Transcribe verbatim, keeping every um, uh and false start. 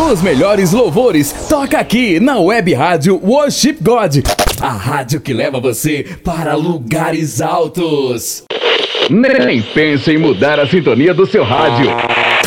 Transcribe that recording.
Os melhores louvores toca aqui na Web Rádio Worship God, a rádio que leva você para lugares altos. Nem pense em mudar a sintonia do seu rádio.